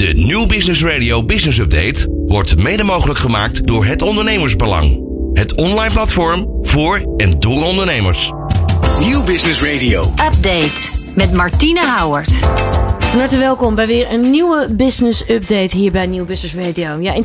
De Nieuw Business Radio Business Update wordt mede mogelijk gemaakt door Het Ondernemersbelang. Het online platform voor en door ondernemers. Nieuw Business Radio. Update met Martine Houwert. Van harte welkom bij weer een nieuwe business update hier bij Nieuw Business Radio. Ja, in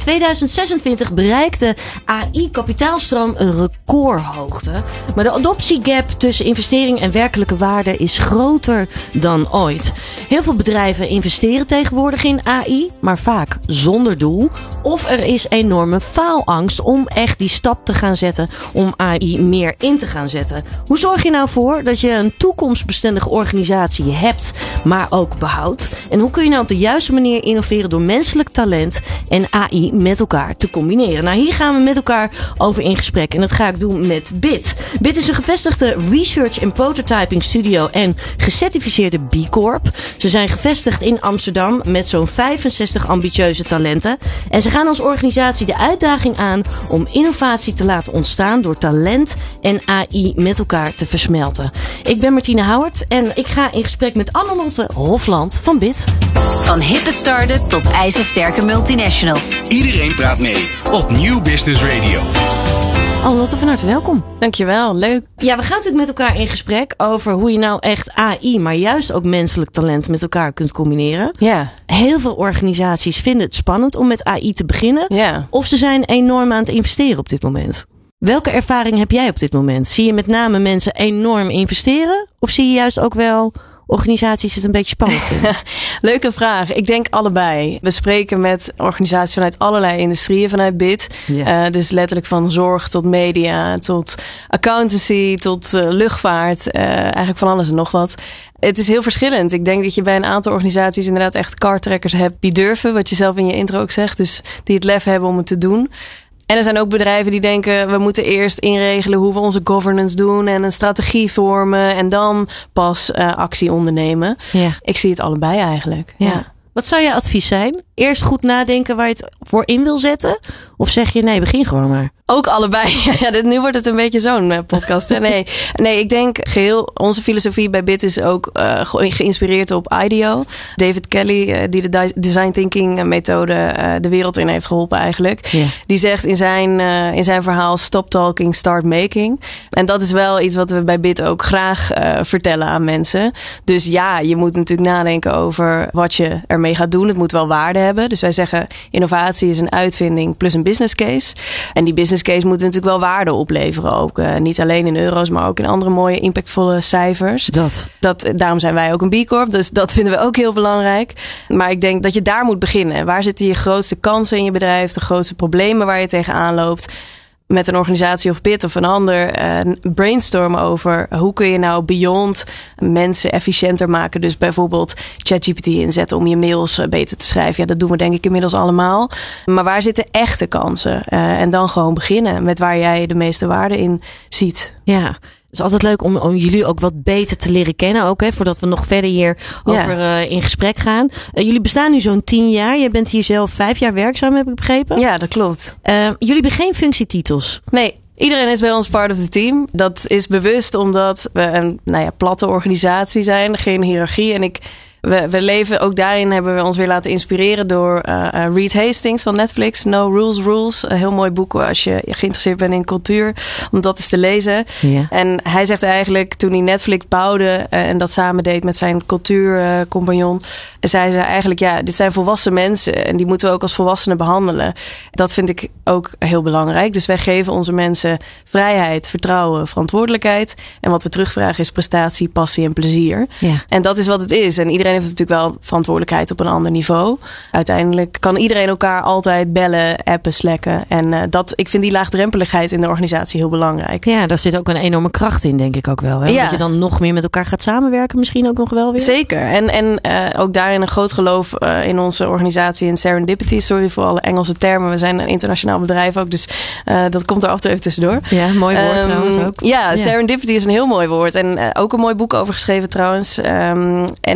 2026 bereikte AI-kapitaalstroom een recordhoogte. Maar de adoptiegap tussen investering en werkelijke waarde is groter dan ooit. Heel veel bedrijven investeren tegenwoordig in AI, maar vaak zonder doel. Of er is enorme faalangst om echt die stap te gaan zetten om AI meer in te gaan zetten. Hoe zorg je nou voor dat je een toekomstbestendige organisatie hebt, maar ook behoudt? En hoe kun je nou op de juiste manier innoveren door menselijk talent en AI met elkaar te combineren? Nou, hier gaan we met elkaar over in gesprek. En dat ga ik doen met BIT. BIT is een gevestigde research en prototyping studio en gecertificeerde B Corp. Ze zijn gevestigd in Amsterdam met zo'n 65 ambitieuze talenten. En ze gaan als organisatie de uitdaging aan om innovatie te laten ontstaan door talent en AI met elkaar te versmelten. Ik ben Martine Houwert en ik ga in gesprek met Annelotte Hofland van BIT. Van hippe start-up tot ijzersterke multinational. Iedereen praat mee op Nieuw Business Radio. Annelotte, van harte welkom. Dankjewel, leuk. Ja, we gaan natuurlijk met elkaar in gesprek over hoe je nou echt AI, maar juist ook menselijk talent met elkaar kunt combineren. Ja. Heel veel organisaties vinden het spannend om met AI te beginnen. Ja. Of ze zijn enorm aan het investeren op dit moment. Welke ervaring heb jij op dit moment? Zie je met name mensen enorm investeren? Of zie je juist ook wel organisaties het een beetje spannend vinden? Leuke vraag. Ik denk allebei. We spreken met organisaties vanuit allerlei industrieën vanuit BIT. Ja. Dus letterlijk van zorg tot media, tot accountancy, tot luchtvaart. Eigenlijk van alles en nog wat. Het is heel verschillend. Ik denk dat je bij een aantal organisaties inderdaad echt kartrekkers hebt die durven, wat je zelf in je intro ook zegt. Dus die het lef hebben om het te doen. En er zijn ook bedrijven die denken, we moeten eerst inregelen hoe we onze governance doen en een strategie vormen en dan pas actie ondernemen. Ja. Ik zie het allebei eigenlijk. Ja. Wat zou je advies zijn? Eerst goed nadenken waar je het voor in wil zetten? Of zeg je nee, begin gewoon maar? Ook allebei. Ja, nu wordt het een beetje zo'n podcast. Nee, ik denk geheel onze filosofie bij BIT is ook geïnspireerd op IDEO. David Kelly, die de design thinking methode de wereld in heeft geholpen eigenlijk. Yeah. Die zegt in zijn verhaal stop talking, start making. En dat is wel iets wat we bij BIT ook graag vertellen aan mensen. Dus ja, je moet natuurlijk nadenken over wat je ermee gaat doen. Het moet wel waarde hebben. Dus wij zeggen innovatie is een uitvinding plus een business case. En die business case moet natuurlijk wel waarde opleveren. Ook niet alleen in euro's, maar ook in andere mooie impactvolle cijfers. Daarom zijn wij ook een B Corp. Dus dat vinden we ook heel belangrijk. Maar ik denk dat je daar moet beginnen. Waar zitten je grootste kansen in je bedrijf? De grootste problemen waar je tegenaan loopt? Met een organisatie of BIT of een ander brainstormen over hoe kun je nou beyond mensen efficiënter maken. Dus bijvoorbeeld ChatGPT inzetten om je mails beter te schrijven. Ja, dat doen we denk ik inmiddels allemaal. Maar waar zitten echte kansen? En dan gewoon beginnen met waar jij de meeste waarde in ziet. Ja. Het is altijd leuk om jullie ook wat beter te leren kennen. Ook, hè, voordat we nog verder hier over in gesprek gaan. Jullie bestaan nu zo'n 10 jaar. Je bent hier zelf 5 jaar werkzaam, heb ik begrepen. Ja, dat klopt. Jullie hebben geen functietitels. Nee. Iedereen is bij ons part of the team. Dat is bewust omdat we een platte organisatie zijn. Geen hiërarchie. En we leven ook daarin, hebben we ons weer laten inspireren door Reed Hastings van Netflix. No Rules Rules. Een heel mooi boek als je geïnteresseerd bent in cultuur. Om dat eens te lezen. Ja. En hij zegt eigenlijk, toen hij Netflix bouwde en dat samen deed met zijn cultuurcompagnon. Zei ze eigenlijk, dit zijn volwassen mensen. En die moeten we ook als volwassenen behandelen. Dat vind ik ook heel belangrijk. Dus wij geven onze mensen vrijheid, vertrouwen, verantwoordelijkheid. En wat we terugvragen is prestatie, passie en plezier. Ja. En dat is wat het is. En iedereen heeft natuurlijk wel verantwoordelijkheid op een ander niveau. Uiteindelijk kan iedereen elkaar altijd bellen, appen, slacken. En ik vind die laagdrempeligheid in de organisatie heel belangrijk. Ja, daar zit ook een enorme kracht in, denk ik ook wel. Hè? Ja. Dat je dan nog meer met elkaar gaat samenwerken misschien ook nog wel weer. Zeker. En ook daarin een groot geloof in onze organisatie in serendipity. Sorry voor alle Engelse termen. We zijn een internationaal bedrijf ook. Dus dat komt er af en toe even tussendoor. Ja, mooi woord trouwens ook. Ja, serendipity is een heel mooi woord. En ook een mooi boek over geschreven trouwens. En ik denk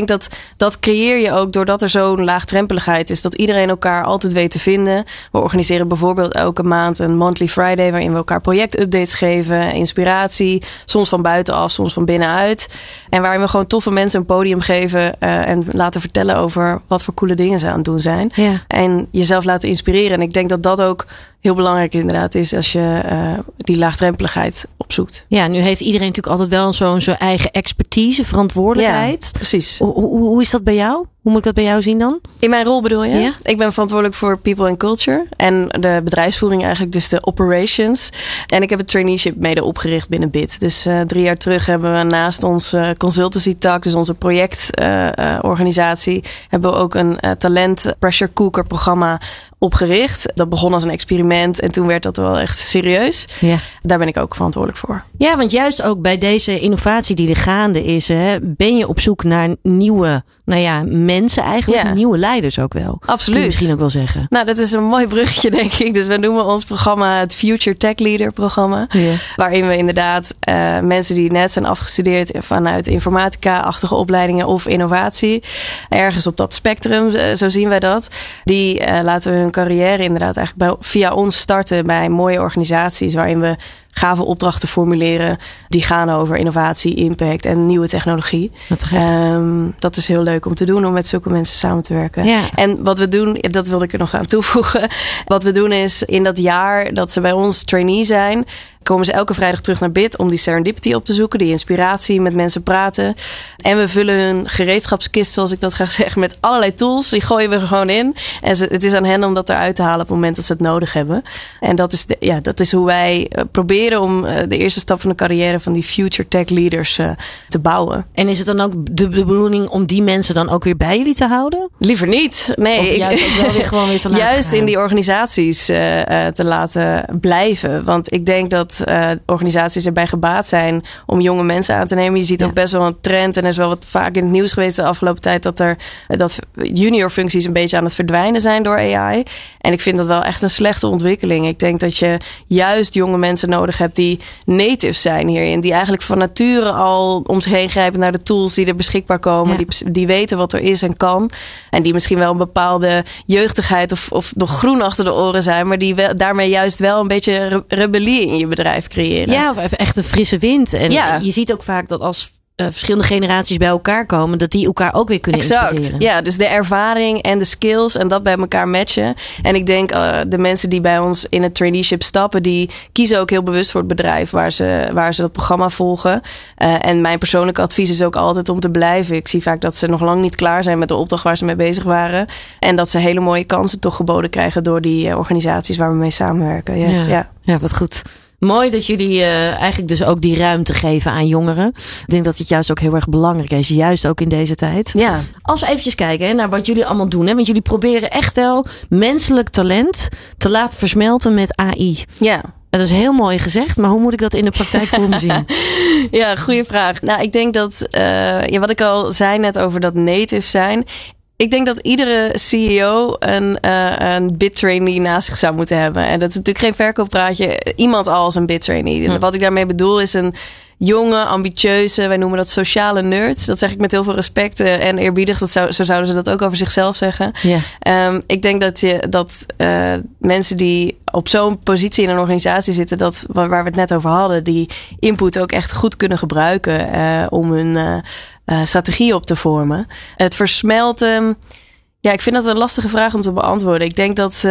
denk dat creëer je ook doordat er zo'n laagdrempeligheid is. Dat iedereen elkaar altijd weet te vinden. We organiseren bijvoorbeeld elke maand een Monthly Friday, waarin we elkaar projectupdates geven, inspiratie. Soms van buitenaf, soms van binnenuit. En waarin we gewoon toffe mensen een podium geven en laten vertellen over wat voor coole dingen ze aan het doen zijn. Ja. En jezelf laten inspireren. En ik denk dat dat ook heel belangrijk inderdaad is als je die laagdrempeligheid opzoekt. Ja, nu heeft iedereen natuurlijk altijd wel zo'n eigen expertise, verantwoordelijkheid. Ja, precies. Hoe is dat bij jou? Hoe moet ik dat bij jou zien dan? In mijn rol bedoel je? Ja. Ik ben verantwoordelijk voor people and culture. En de bedrijfsvoering eigenlijk, dus de operations. En ik heb het traineeship mede opgericht binnen BIT. Dus 3 jaar terug hebben we naast onze consultancy tak, dus onze projectorganisatie, hebben we ook een talent pressure cooker programma opgericht. Dat begon als een experiment en toen werd dat wel echt serieus. Ja. Daar ben ik ook verantwoordelijk voor. Ja, want juist ook bij deze innovatie die er gaande is, ben je op zoek naar nieuwe mensen eigenlijk. Ja. Nieuwe leiders ook wel. Absoluut. Kun je misschien ook wel zeggen. Nou, dat is een mooi bruggetje, denk ik. Dus we noemen ons programma het Future Tech Leader programma. Ja. Waarin we inderdaad mensen die net zijn afgestudeerd vanuit informatica-achtige opleidingen of innovatie, ergens op dat spectrum, zo zien wij dat. Die laten we hun carrière inderdaad eigenlijk via ons starten bij mooie organisaties waarin we gave opdrachten formuleren die gaan over innovatie, impact en nieuwe technologie. Dat is heel leuk om te doen, om met zulke mensen samen te werken. Ja. En wat we doen, dat wilde ik er nog aan toevoegen. Wat we doen is in dat jaar dat ze bij ons trainee zijn, komen ze elke vrijdag terug naar BIT om die serendipity op te zoeken, die inspiratie, met mensen praten. En we vullen hun gereedschapskist, zoals ik dat graag zeg, met allerlei tools. Die gooien we er gewoon in. En het is aan hen om dat eruit te halen op het moment dat ze het nodig hebben. En dat is hoe wij proberen om de eerste stap van de carrière van die future tech leaders te bouwen. En is het dan ook de bedoeling om die mensen dan ook weer bij jullie te houden? Liever niet. Nee. Of juist ook wel weer gewoon weer te laten juist gaan. In die organisaties te laten blijven. Want ik denk dat organisaties erbij gebaat zijn om jonge mensen aan te nemen. Je ziet ook best wel een trend en er is wel wat vaak in het nieuws geweest de afgelopen tijd dat junior functies een beetje aan het verdwijnen zijn door AI. En ik vind dat wel echt een slechte ontwikkeling. Ik denk dat je juist jonge mensen nodig hebt die natives zijn hierin. Die eigenlijk van nature al om zich heen grijpen naar de tools die er beschikbaar komen. Ja. Die weten wat er is en kan. En die misschien wel een bepaalde jeugdigheid of nog groen achter de oren zijn. Maar die daarmee juist wel een beetje rebellie in je bedrijf creëren. Ja, of echt een frisse wind. En je ziet ook vaak dat als verschillende generaties bij elkaar komen, dat die elkaar ook weer kunnen inspireren. Ja, dus de ervaring en de skills en dat bij elkaar matchen. En ik denk de mensen die bij ons in het traineeship stappen, die kiezen ook heel bewust voor het bedrijf waar ze dat programma volgen. En mijn persoonlijke advies is ook altijd om te blijven. Ik zie vaak dat ze nog lang niet klaar zijn met de opdracht waar ze mee bezig waren. En dat ze hele mooie kansen toch geboden krijgen door die organisaties waar we mee samenwerken. Ja, wat goed. Mooi dat jullie eigenlijk dus ook die ruimte geven aan jongeren. Ik denk dat het juist ook heel erg belangrijk is. Juist ook in deze tijd. Ja. Als we eventjes kijken naar wat jullie allemaal doen. Want jullie proberen echt wel menselijk talent te laten versmelten met AI. Ja. Dat is heel mooi gezegd, maar hoe moet ik dat in de praktijk voor me zien? Ja, goede vraag. Nou, ik denk dat wat ik al zei net over dat native zijn. Ik denk dat iedere CEO een bid-trainee naast zich zou moeten hebben. En dat is natuurlijk geen verkooppraatje. Iemand als een bid-trainee. En wat ik daarmee bedoel is een jonge, ambitieuze, wij noemen dat sociale nerds. Dat zeg ik met heel veel respect en eerbiedig. Zo zouden ze dat ook over zichzelf zeggen. Yeah. Ik denk dat mensen die op zo'n positie in een organisatie zitten, waar we het net over hadden, die input ook echt goed kunnen gebruiken om hun strategie op te vormen. Het versmelten, ik vind dat een lastige vraag om te beantwoorden. Ik denk dat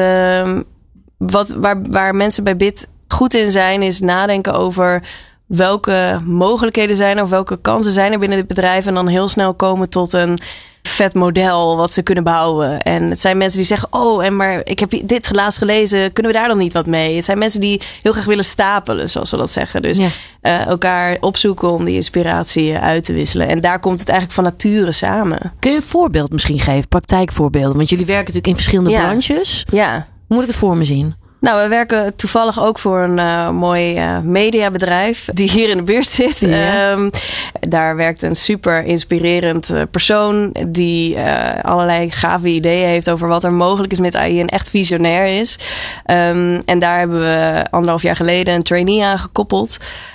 waar mensen bij BIT goed in zijn, is nadenken over welke mogelijkheden zijn er of welke kansen zijn er binnen dit bedrijf en dan heel snel komen tot een vet model wat ze kunnen bouwen. En het zijn mensen die zeggen, maar ik heb dit laatst gelezen, kunnen we daar dan niet wat mee? Het zijn mensen die heel graag willen stapelen, zoals we dat zeggen. Dus elkaar opzoeken om die inspiratie uit te wisselen. En daar komt het eigenlijk van nature samen. Kun je een voorbeeld misschien geven, praktijkvoorbeelden? Want jullie werken natuurlijk in verschillende branches. Ja. Hoe moet ik het voor me zien? Nou, we werken toevallig ook voor een mooi mediabedrijf die hier in de buurt zit. Ja. Daar werkt een super inspirerend persoon die allerlei gave ideeën heeft over wat er mogelijk is met AI en echt visionair is. En daar hebben we 1,5 jaar geleden een trainee aan gekoppeld.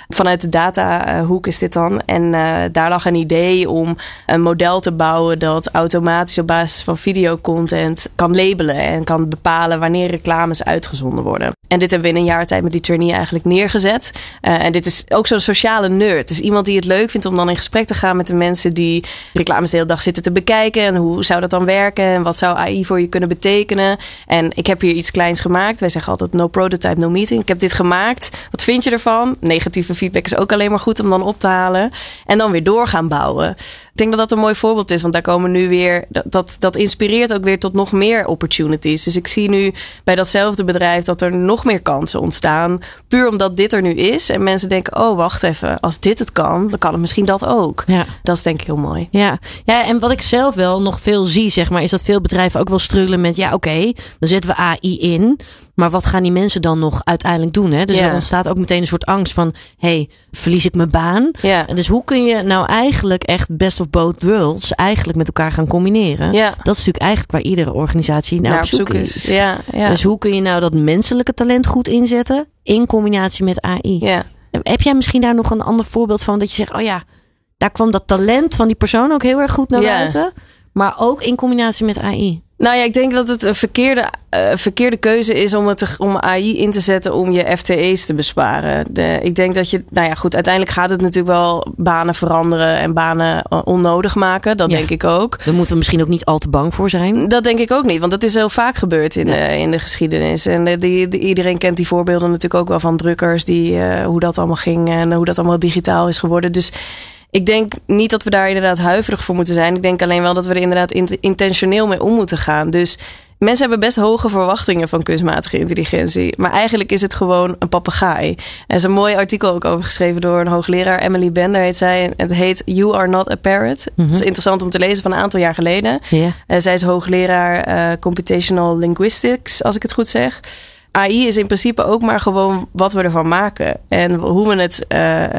Vanuit de datahoek is dit dan. En daar lag een idee om een model te bouwen dat automatisch op basis van videocontent kan labelen en kan bepalen wanneer reclames uitgezonden worden. En dit hebben we in een jaar tijd met die trainee eigenlijk neergezet. En dit is ook zo'n sociale nerd. Dus iemand die het leuk vindt om dan in gesprek te gaan met de mensen die reclames de hele dag zitten te bekijken. En hoe zou dat dan werken? En wat zou AI voor je kunnen betekenen? En ik heb hier iets kleins gemaakt. Wij zeggen altijd no prototype, no meeting. Ik heb dit gemaakt. Wat vind je ervan? Negatieve feedback is ook alleen maar goed om dan op te halen. En dan weer door gaan bouwen. Ik denk dat dat een mooi voorbeeld is. Want daar komen nu weer... Dat inspireert ook weer tot nog meer opportunities. Dus ik zie nu bij datzelfde bedrijf dat er nog meer kansen ontstaan. Puur omdat dit er nu is. En mensen denken, oh wacht even. Als dit het kan, dan kan het misschien dat ook. Ja. Dat is denk ik heel mooi. Ja, en wat ik zelf wel nog veel zie, zeg maar, is dat veel bedrijven ook wel struggelen met, oké, dan zetten we AI in. Maar wat gaan die mensen dan nog uiteindelijk doen? Hè? Dus er ontstaat ook meteen een soort angst van, verlies ik mijn baan? Ja. En dus hoe kun je nou eigenlijk echt best of both worlds eigenlijk met elkaar gaan combineren? Ja. Dat is natuurlijk eigenlijk waar iedere organisatie naar op zoek is. Ja. Dus hoe kun je nou dat menselijke talent goed inzetten in combinatie met AI? Ja. Heb jij misschien daar nog een ander voorbeeld van dat je zegt, daar kwam dat talent van die persoon ook heel erg goed naar buiten, maar ook in combinatie met AI? Nou ja, ik denk dat het een verkeerde keuze is om AI in te zetten om je FTE's te besparen. Ik denk dat uiteindelijk gaat het natuurlijk wel banen veranderen en banen onnodig maken. Dat denk ik ook. Daar moeten we misschien ook niet al te bang voor zijn. Dat denk ik ook niet, want dat is heel vaak gebeurd in de geschiedenis. En iedereen kent die voorbeelden natuurlijk ook wel van drukkers, hoe dat allemaal ging en hoe dat allemaal digitaal is geworden. Dus ik denk niet dat we daar inderdaad huiverig voor moeten zijn. Ik denk alleen wel dat we er inderdaad intentioneel mee om moeten gaan. Dus mensen hebben best hoge verwachtingen van kunstmatige intelligentie. Maar eigenlijk is het gewoon een papegaai. Er is een mooi artikel ook over geschreven door een hoogleraar. Emily Bender heet zij. Het heet You Are Not a Parrot. Het is interessant om te lezen van een aantal jaar geleden. Yeah. Zij is hoogleraar Computational Linguistics, als ik het goed zeg. AI is in principe ook maar gewoon wat we ervan maken. En hoe we het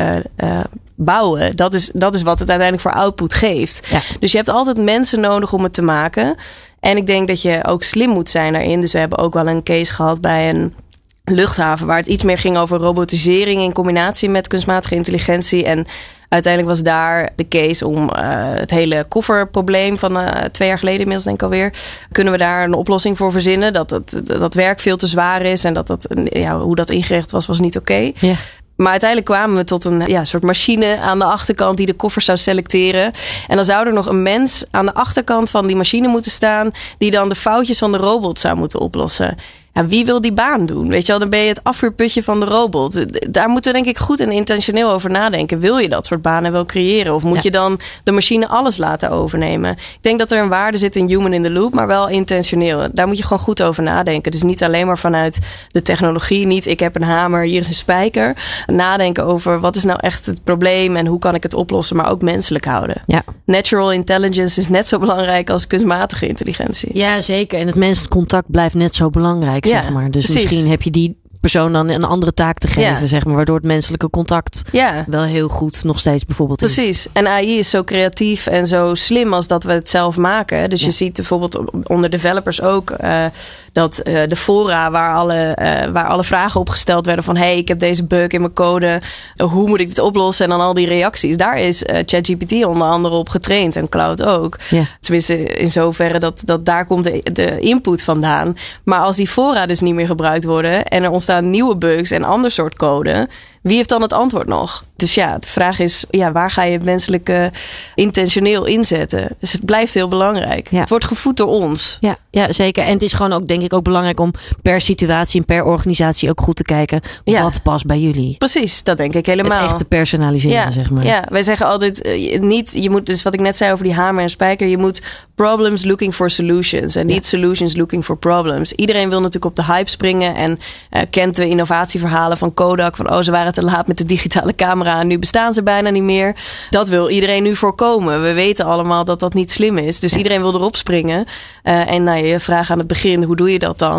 bouwen. Dat is wat het uiteindelijk voor output geeft. Ja. Dus je hebt altijd mensen nodig om het te maken. En ik denk dat je ook slim moet zijn daarin. Dus we hebben ook wel een case gehad bij een luchthaven waar het iets meer ging over robotisering in combinatie met kunstmatige intelligentie. En uiteindelijk was daar de case om het hele kofferprobleem van 2 jaar geleden inmiddels denk ik alweer. Kunnen we daar een oplossing voor verzinnen? Dat werk veel te zwaar is en hoe dat ingericht was niet oké. Ja. Maar uiteindelijk kwamen we tot een soort machine aan de achterkant die de koffers zou selecteren. En dan zou er nog een mens aan de achterkant van die machine moeten staan die dan de foutjes van de robot zou moeten oplossen. Ja, wie wil die baan doen? Weet je wel, dan ben je het afvuurputje van de robot. Daar moeten we denk ik goed en intentioneel over nadenken. Wil je dat soort banen wel creëren? Of moet je dan de machine alles laten overnemen? Ik denk dat er een waarde zit in human in the loop, maar wel intentioneel. Daar moet je gewoon goed over nadenken. Dus niet alleen maar vanuit de technologie. Niet ik heb een hamer, hier is een spijker. Nadenken over wat is nou echt het probleem en hoe kan ik het oplossen, maar ook menselijk houden. Ja. Natural intelligence is net zo belangrijk als kunstmatige intelligentie. Ja, zeker. En het menselijk contact blijft net zo belangrijk. Zeg maar. Dus precies. Misschien heb je die persoon dan een andere taak te geven, zeg maar, waardoor het menselijke contact wel heel goed nog steeds bijvoorbeeld is. Precies. En AI is zo creatief en zo slim als dat we het zelf maken. Dus je ziet bijvoorbeeld onder developers ook dat de fora waar alle vragen op gesteld werden van ik heb deze bug in mijn code, hoe moet ik dit oplossen? En dan al die reacties. Daar is ChatGPT onder andere op getraind en Cloud ook. Ja. Tenminste in zoverre dat daar komt de input vandaan. Maar als die fora dus niet meer gebruikt worden en er ontstaan nieuwe bugs en ander soort code, wie heeft dan het antwoord nog? Dus de vraag is, waar ga je het menselijke intentioneel inzetten? Dus het blijft heel belangrijk. Ja. Het wordt gevoed door ons. Ja, zeker. En het is gewoon ook, denk ik, ook belangrijk om per situatie en per organisatie ook goed te kijken wat past bij jullie. Precies, dat denk ik helemaal. Het echt te personaliseren, zeg maar. Ja, wij zeggen altijd je moet, dus wat ik net zei over die hamer en spijker, je moet problems looking for solutions en niet solutions looking for problems. Iedereen wil natuurlijk op de hype springen en kent de innovatieverhalen van Kodak, van ze waren te laat met de digitale camera en nu bestaan ze bijna niet meer. Dat wil iedereen nu voorkomen. We weten allemaal dat dat niet slim is. Dus iedereen wil erop springen. En je vraag aan het begin, hoe doe je dat dan?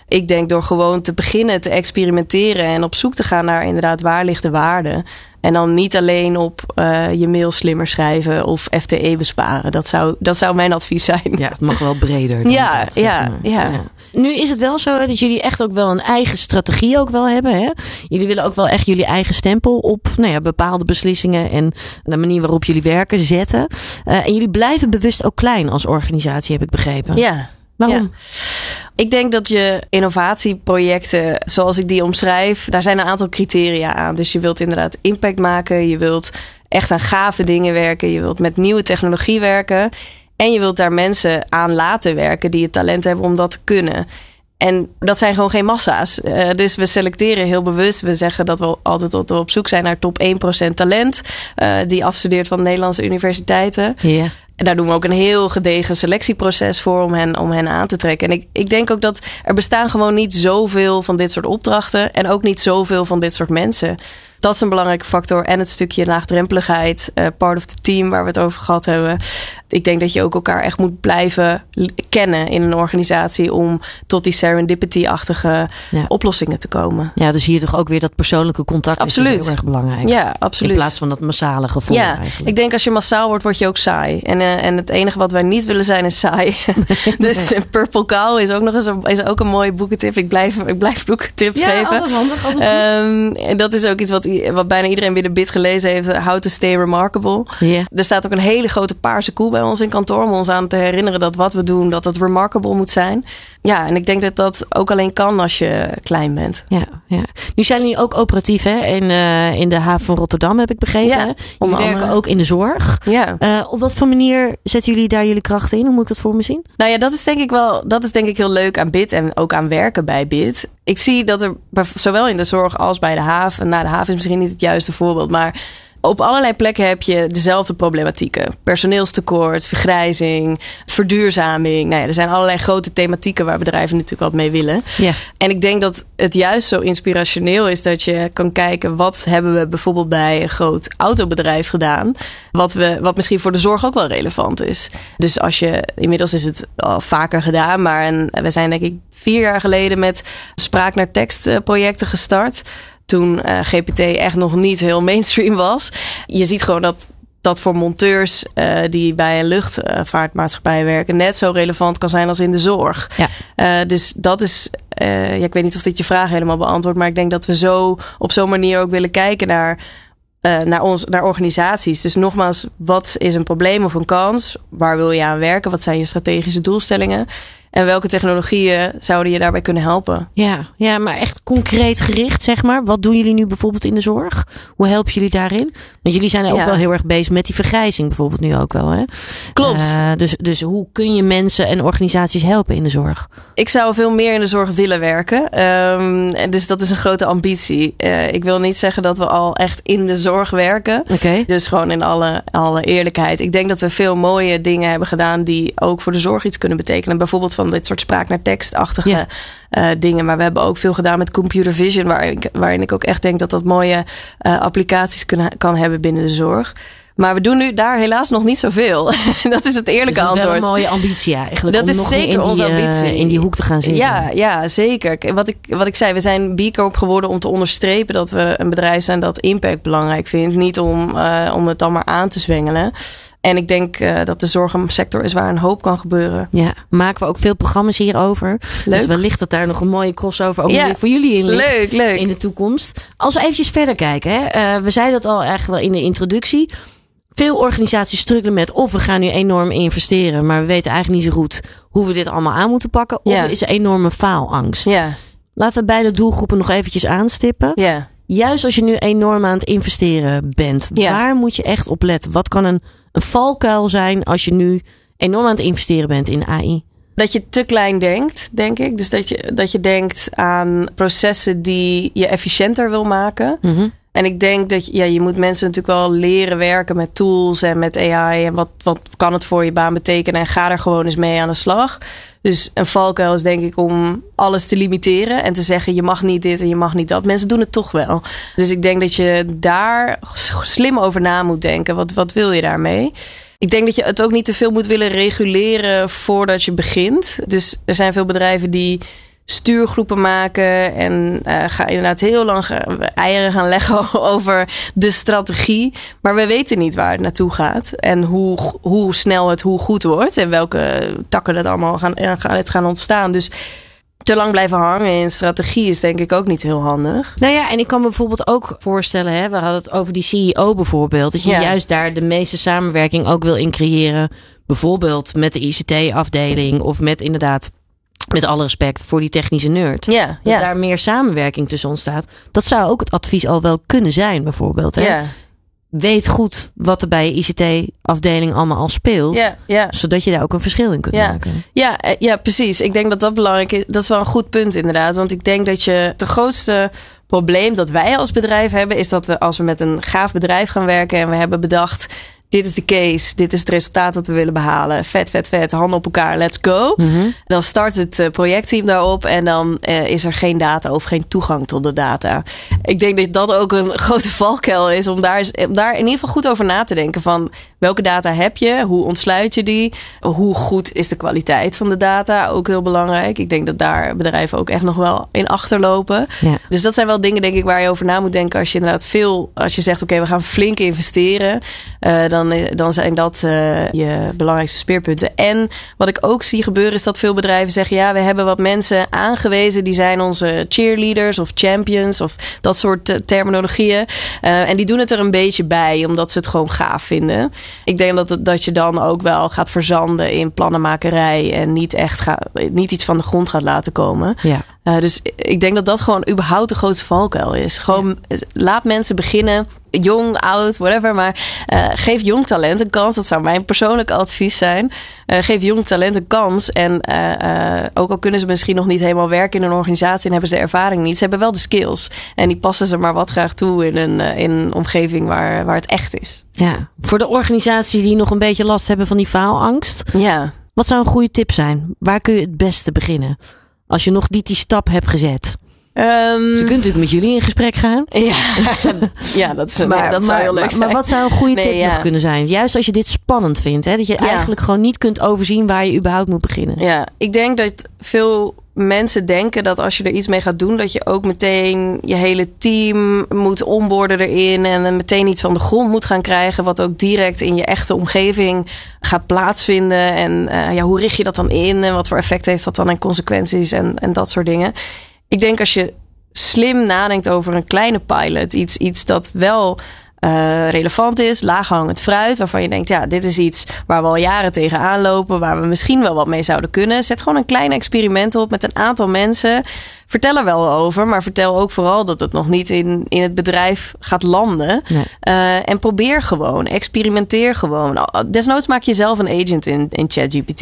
Ik denk door gewoon te beginnen te experimenteren en op zoek te gaan naar inderdaad waar ligt de waarde. En dan niet alleen op je mail slimmer schrijven of FTE besparen. Dat zou mijn advies zijn. Ja, het mag wel breder. Dan ja. Nu is het wel zo dat jullie echt ook wel een eigen strategie ook wel hebben. Hè? Jullie willen ook wel echt jullie eigen stempel op bepaalde beslissingen en de manier waarop jullie werken zetten. En jullie blijven bewust ook klein als organisatie, heb ik begrepen. Ja. Waarom? Ja. Ik denk dat je innovatieprojecten, zoals ik die omschrijf, daar zijn een aantal criteria aan. Dus je wilt inderdaad impact maken. Je wilt echt aan gave dingen werken. Je wilt met nieuwe technologie werken. En je wilt daar mensen aan laten werken die het talent hebben om dat te kunnen. En dat zijn gewoon geen massa's. Dus we selecteren heel bewust. We zeggen dat we altijd op zoek zijn naar top 1% talent. Die afstudeert van de Nederlandse universiteiten. Ja. En daar doen we ook een heel gedegen selectieproces voor om hen aan te trekken. En ik denk ook dat er bestaan gewoon niet zoveel van dit soort opdrachten. En ook niet zoveel van dit soort mensen. Dat is een belangrijke factor. En het stukje laagdrempeligheid. Part of the team waar we het over gehad hebben. Ik denk dat je ook elkaar echt moet blijven kennen in een organisatie. Om tot die serendipity-achtige oplossingen te komen. Ja, dus hier toch ook weer dat persoonlijke contact is heel erg belangrijk. Ja, absoluut. In plaats van dat massale gevoel eigenlijk. Ik denk als je massaal wordt, word je ook saai. En het enige wat wij niet willen zijn is saai. Dus Purple Cow is ook een mooie boekentip. Ik blijf boekentips geven. Ja, altijd handig. En dat is ook iets wat bijna iedereen binnen BIT gelezen heeft. How to Stay Remarkable. Yeah. Er staat ook een hele grote paarse koe bij ons in kantoor. Om ons aan te herinneren dat wat we doen, dat het remarkable moet zijn. Ja, en ik denk dat dat ook alleen kan als je klein bent. Ja. Nu zijn jullie ook operatief in de haven van Rotterdam, heb ik begrepen. Ja, jullie werken ook in de zorg. Ja. Op wat voor manier zetten jullie daar jullie krachten in? Hoe moet ik dat voor me zien? Nou ja, dat is denk ik heel leuk aan BIT en ook aan werken bij BIT. Ik zie dat er zowel in de zorg als bij de haven. Nou, de haven is misschien niet het juiste voorbeeld, maar op allerlei plekken heb je dezelfde problematieken. Personeelstekort, vergrijzing, verduurzaming. Nou ja, er zijn allerlei grote thematieken waar bedrijven natuurlijk wat mee willen. Ja. En ik denk dat het juist zo inspirationeel is dat je kan kijken, wat hebben we bijvoorbeeld bij een groot autobedrijf gedaan, wat misschien voor de zorg ook wel relevant is. Dus inmiddels is het al vaker gedaan, maar we zijn denk ik 4 jaar geleden met spraak naar tekst projecten gestart. Toen GPT echt nog niet heel mainstream was. Je ziet gewoon dat voor monteurs die bij een luchtvaartmaatschappij werken net zo relevant kan zijn als in de zorg. Ja. Dus dat is, ik weet niet of dit je vraag helemaal beantwoordt, maar ik denk dat we op zo'n manier ook willen kijken naar organisaties. Dus nogmaals, wat is een probleem of een kans? Waar wil je aan werken? Wat zijn je strategische doelstellingen? En welke technologieën zouden je daarbij kunnen helpen? Ja, maar echt concreet gericht, zeg maar. Wat doen jullie nu bijvoorbeeld in de zorg? Hoe helpen jullie daarin? Want jullie zijn ook wel heel erg bezig met die vergrijzing bijvoorbeeld nu ook wel, hè? Klopt. Dus hoe kun je mensen en organisaties helpen in de zorg? Ik zou veel meer in de zorg willen werken. Dus dat is een grote ambitie. Ik wil niet zeggen dat we al echt in de zorg werken. Okay. Dus gewoon in alle eerlijkheid. Ik denk dat we veel mooie dingen hebben gedaan die ook voor de zorg iets kunnen betekenen. Bijvoorbeeld van dit soort spraak naar tekstachtige dingen. Maar we hebben ook veel gedaan met computer vision, waarin ik ook echt denk dat mooie applicaties kan hebben binnen de zorg. Maar we doen nu daar helaas nog niet zoveel. Dat is het eerlijke antwoord. Dat is wel een mooie ambitie eigenlijk. Dat is zeker onze ambitie. In die hoek te gaan zitten. Ja, zeker. Wat ik zei, we zijn B Corp geworden om te onderstrepen dat we een bedrijf zijn dat impact belangrijk vindt. Niet om het dan maar aan te zwengelen. En ik denk dat de zorgsector is waar een hoop kan gebeuren. Ja, maken we ook veel programma's hierover. Leuk. Dus wellicht dat daar nog een mooie crossover ook weer voor jullie in ligt. Leuk. In de toekomst. Als we eventjes verder kijken. Hè. We zeiden dat al eigenlijk wel in de introductie. Veel organisaties struggelen met of we gaan nu enorm investeren, maar we weten eigenlijk niet zo goed hoe we dit allemaal aan moeten pakken. Of er is een enorme faalangst. Ja. Laten we beide doelgroepen nog eventjes aanstippen. Ja. Juist als je nu enorm aan het investeren bent, waar moet je echt op letten? Wat kan een valkuil zijn als je nu enorm aan het investeren bent in AI? Dat je te klein denkt, denk ik. Dus dat je denkt aan processen die je efficiënter wil maken. Mm-hmm. En ik denk dat je moet mensen natuurlijk wel leren werken met tools en met AI. En wat kan het voor je baan betekenen? En ga er gewoon eens mee aan de slag. Dus een valkuil is denk ik om alles te limiteren. En te zeggen je mag niet dit en je mag niet dat. Mensen doen het toch wel. Dus ik denk dat je daar slim over na moet denken. Wat wil je daarmee? Ik denk dat je het ook niet te veel moet willen reguleren voordat je begint. Dus er zijn veel bedrijven die stuurgroepen maken en ga inderdaad heel lang eieren gaan leggen over de strategie. Maar we weten niet waar het naartoe gaat en hoe snel het hoe goed wordt en welke takken dat allemaal gaan ontstaan. Dus te lang blijven hangen in strategie is denk ik ook niet heel handig. Nou ja, en ik kan me bijvoorbeeld ook voorstellen, hè, we hadden het over die CEO bijvoorbeeld, dat je juist daar de meeste samenwerking ook wil in creëren. Bijvoorbeeld met de ICT-afdeling of met inderdaad, met alle respect voor die technische nerd. Dat daar meer samenwerking tussen ontstaat. Dat zou ook het advies al wel kunnen zijn bijvoorbeeld. Hè? Ja. Weet goed wat er bij je ICT-afdeling allemaal al speelt. Zodat je daar ook een verschil in kunt maken. Ja, precies. Ik denk dat dat belangrijk is. Dat is wel een goed punt inderdaad. Want ik denk dat het grootste probleem dat wij als bedrijf hebben, is dat we als we met een gaaf bedrijf gaan werken en we hebben bedacht, dit is de case, dit is het resultaat dat we willen behalen. Vet, handen op elkaar, let's go. Mm-hmm. Dan start het projectteam daarop en dan is er geen data of geen toegang tot de data. Ik denk dat dat ook een grote valkuil is om daar in ieder geval goed over na te denken van welke data heb je, hoe ontsluit je die, hoe goed is de kwaliteit van de data, ook heel belangrijk. Ik denk dat daar bedrijven ook echt nog wel in achterlopen. Ja. Dus dat zijn wel dingen denk ik waar je over na moet denken als je inderdaad als je zegt oké, we gaan flink investeren, dan zijn dat je belangrijkste speerpunten. En wat ik ook zie gebeuren is dat veel bedrijven zeggen, ja, we hebben wat mensen aangewezen, die zijn onze cheerleaders of champions of dat soort terminologieën. En die doen het er een beetje bij, omdat ze het gewoon gaaf vinden. Ik denk dat je dan ook wel gaat verzanden in plannenmakerij en niet iets van de grond gaat laten komen. Ja. Dus ik denk dat dat gewoon überhaupt de grootste valkuil is. Gewoon laat mensen beginnen, jong, oud, whatever. Maar geef jong talent een kans. Dat zou mijn persoonlijke advies zijn. Geef jong talent een kans. En ook al kunnen ze misschien nog niet helemaal werken in een organisatie en hebben ze de ervaring niet. Ze hebben wel de skills. En die passen ze maar wat graag toe in een omgeving waar het echt is. Ja, voor de organisaties die nog een beetje last hebben van die faalangst. Ja. Wat zou een goede tip zijn? Waar kun je het beste beginnen? Als je nog niet die stap hebt gezet. Ze kunt natuurlijk met jullie in gesprek gaan. Ja, dat zou heel leuk zijn. Maar wat zou een goede tip nog kunnen zijn? Juist als je dit spannend vindt. Hè? Dat je eigenlijk gewoon niet kunt overzien waar je überhaupt moet beginnen. Ja, ik denk dat veel mensen denken dat als je er iets mee gaat doen, dat je ook meteen je hele team moet onboarden erin en meteen iets van de grond moet gaan krijgen, wat ook direct in je echte omgeving gaat plaatsvinden. En hoe richt je dat dan in en wat voor effect heeft dat dan en consequenties en dat soort dingen. Ik denk als je slim nadenkt over een kleine pilot, iets dat wel relevant is, laaghangend fruit, waarvan je denkt, ja, dit is iets waar we al jaren tegenaan lopen, waar we misschien wel wat mee zouden kunnen. Zet gewoon een klein experiment op met een aantal mensen. Vertel er wel over, maar vertel ook vooral dat het nog niet in het bedrijf gaat landen. Nee. En probeer gewoon, experimenteer gewoon. Desnoods maak je zelf een agent in ChatGPT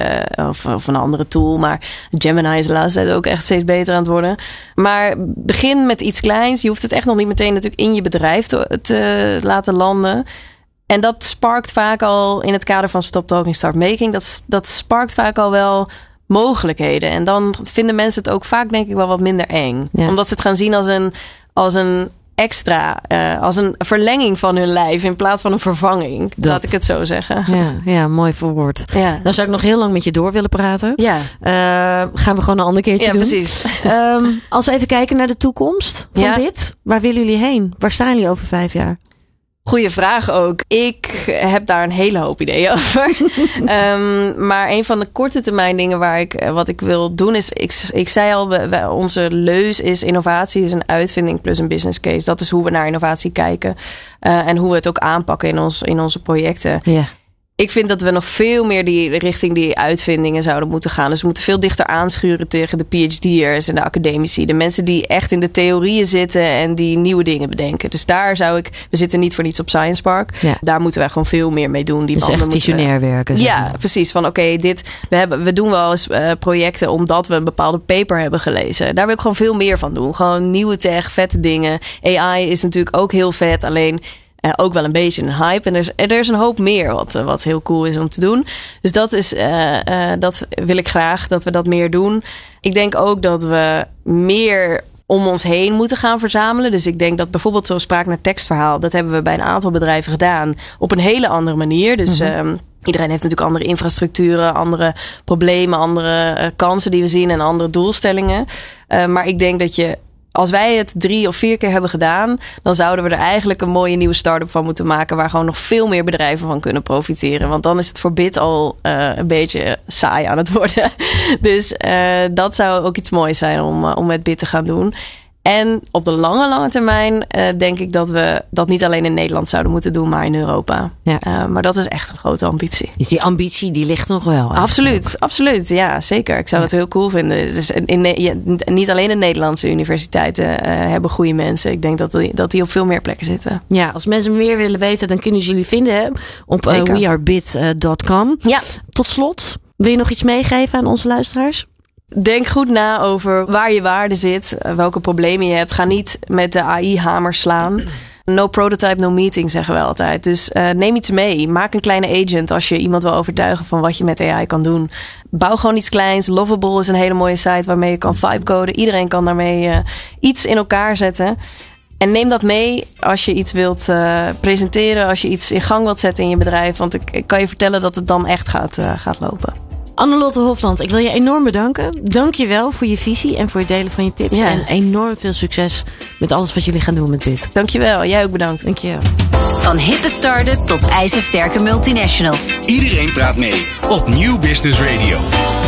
of een andere tool. Maar Gemini is de laatste tijd ook echt steeds beter aan het worden. Maar begin met iets kleins. Je hoeft het echt nog niet meteen natuurlijk in je bedrijf te laten landen. En dat sparkt vaak al in het kader van Stop Talking, Start Making. Dat sparkt vaak al wel mogelijkheden. En dan vinden mensen het ook vaak denk ik wel wat minder eng. Ja. Omdat ze het gaan zien als een extra, als een verlenging van hun lijf in plaats van een vervanging. Laat ik het zo zeggen. Ja, mooi verwoord. Ja. Dan zou ik nog heel lang met je door willen praten. Ja. Gaan we gewoon een ander keertje doen. Precies. Als we even kijken naar de toekomst van BIT. Waar willen jullie heen? Waar staan jullie over 5 jaar? Goeie vraag ook. Ik heb daar een hele hoop ideeën over. Maar een van de korte termijn dingen wat ik wil doen is, ik zei al, onze leus is innovatie is een uitvinding plus een business case. Dat is hoe we naar innovatie kijken. En hoe we het ook aanpakken in onze projecten. Yeah. Ik vind dat we nog veel meer richting die uitvindingen zouden moeten gaan. Dus we moeten veel dichter aanschuren tegen de PhD'ers en de academici. De mensen die echt in de theorieën zitten en die nieuwe dingen bedenken. Dus daar we zitten niet voor niets op Science Park. Ja. Daar moeten wij gewoon veel meer mee doen. Dus echt visionair werken. Ja, precies. Van we doen wel eens projecten omdat we een bepaalde paper hebben gelezen. Daar wil ik gewoon veel meer van doen. Gewoon nieuwe tech, vette dingen. AI is natuurlijk ook heel vet. Alleen ook wel een beetje een hype. En er is een hoop meer wat heel cool is om te doen. Dus dat wil ik graag, dat we dat meer doen. Ik denk ook dat we meer om ons heen moeten gaan verzamelen. Dus ik denk dat bijvoorbeeld zo'n spraak naar tekstverhaal, dat hebben we bij een aantal bedrijven gedaan op een hele andere manier. Dus Iedereen heeft natuurlijk andere infrastructuren, andere problemen, andere kansen die we zien en andere doelstellingen. Maar ik denk dat als wij het 3 of 4 keer hebben gedaan, dan zouden we er eigenlijk een mooie nieuwe start-up van moeten maken, waar gewoon nog veel meer bedrijven van kunnen profiteren. Want dan is het voor BIT al een beetje saai aan het worden. Dus dat zou ook iets moois zijn om met BIT te gaan doen. En op de lange termijn denk ik dat we dat niet alleen in Nederland zouden moeten doen, maar in Europa. Ja. Maar dat is echt een grote ambitie. Dus die ambitie die ligt nog wel. Absoluut. Ja, zeker. Ik zou dat heel cool vinden. Dus niet alleen de Nederlandse universiteiten hebben goede mensen. Ik denk dat die op veel meer plekken zitten. Ja, als mensen meer willen weten, dan kunnen ze jullie vinden op wearebit.com. Ja. Tot slot, wil je nog iets meegeven aan onze luisteraars? Denk goed na over waar je waarde zit, welke problemen je hebt. Ga niet met de AI-hamer slaan. No prototype, no meeting, zeggen we altijd. Dus neem iets mee. Maak een kleine agent als je iemand wil overtuigen van wat je met AI kan doen. Bouw gewoon iets kleins. Lovable is een hele mooie site waarmee je kan vibecoden. Iedereen kan daarmee iets in elkaar zetten. En neem dat mee als je iets wilt presenteren, als je iets in gang wilt zetten in je bedrijf. Want ik kan je vertellen dat het dan echt gaat lopen. Anne-Lotte Hofland, ik wil je enorm bedanken. Dank je wel voor je visie en voor het delen van je tips. Ja. En enorm veel succes met alles wat jullie gaan doen met BIT. Dank je wel. Jij ook bedankt. Dank je wel. Van hippe start-up tot ijzersterke multinational. Iedereen praat mee op Nieuw Business Radio.